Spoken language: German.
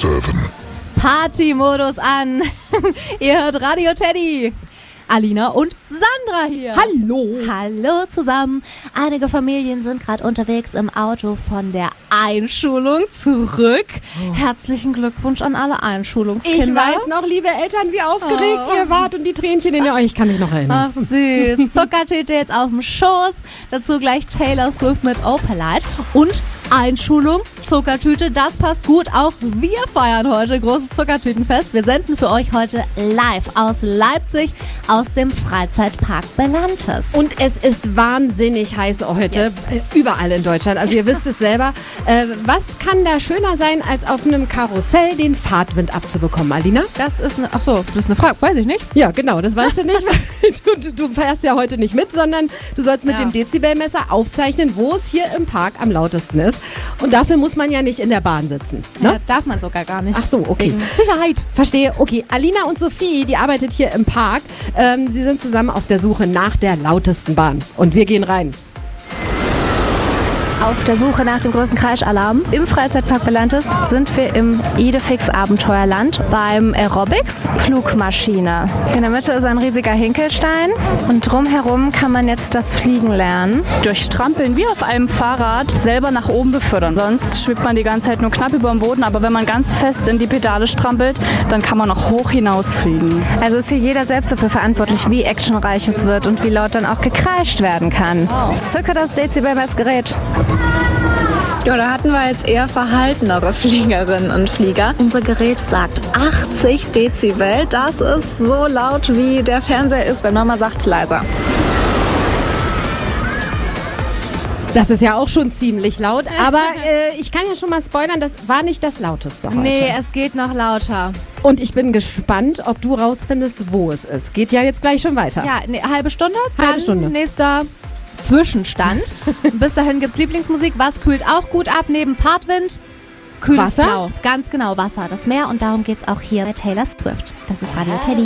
7. Partymodus an. Ihr hört Radio Teddy. Alina und Sandra hier. Hallo. Hallo zusammen. Einige Familien sind gerade unterwegs im Auto von der Einschulung zurück. Herzlichen Glückwunsch an alle Einschulungskinder. Ich weiß noch, liebe Eltern, wie aufgeregt ihr wart und die Tränchen in euch. Ich kann mich noch erinnern. Ach süß. Zuckertüte jetzt auf dem Schoß. Dazu gleich Taylor Swift mit Opalite. Und Einschulung, Zuckertüte, das passt gut. Auch wir feiern heute großes Zuckertütenfest. Wir senden für euch heute live aus Leipzig, aus dem Freizeitpark Belantes. Und es ist wahnsinnig heiß heute, überall in Deutschland. Also ihr wisst es selber. Was kann da schöner sein, als auf einem Karussell den Fahrtwind abzubekommen, Alina? Das ist eine Frage, weiß ich nicht. Ja, genau, das weißt du nicht. Du fährst ja heute nicht mit, sondern du sollst mit dem Dezibelmesser aufzeichnen, wo es hier im Park am lautesten ist. Und dafür muss man ja nicht in der Bahn sitzen. Ne? Ja, darf man sogar gar nicht. Ach so, okay. Wegen Sicherheit. Verstehe. Okay, Alina und Sophie, die arbeitet hier im Park. Sie sind zusammen auf der Suche nach der lautesten Bahn. Und wir gehen rein. Auf der Suche nach dem größten Kreischalarm im Freizeitpark Belantes sind wir im Idefix Abenteuerland beim Aerobics Flugmaschine. In der Mitte ist ein riesiger Hinkelstein und drumherum kann man jetzt das Fliegen lernen. Durch Strampeln wie auf einem Fahrrad selber nach oben befördern. Sonst schwebt man die ganze Zeit nur knapp über dem Boden, aber wenn man ganz fest in die Pedale strampelt, dann kann man auch hoch hinausfliegen. Also ist hier jeder selbst dafür verantwortlich, wie actionreich es wird und wie laut dann auch gekreischt werden kann. Zücke das Dezibelmessgerät. Ja, da hatten wir jetzt eher verhaltenere Fliegerinnen und Flieger. Unser Gerät sagt 80 Dezibel. Das ist so laut, wie der Fernseher ist, wenn Mama sagt, leiser. Das ist ja auch schon ziemlich laut, aber ich kann ja schon mal spoilern, das war nicht das Lauteste heute. Nee, es geht noch lauter. Und ich bin gespannt, ob du rausfindest, wo es ist. Geht ja jetzt gleich schon weiter. Ja, halbe Stunde. Halbe Stunde. Nächster Zwischenstand. Bis dahin gibt's Lieblingsmusik. Was kühlt auch gut ab neben Fahrtwind? Kühles Wasser? Blau. Ganz genau, Wasser. Das Meer. Und darum geht's auch hier bei Taylor Swift. Das ist Radio Teddy.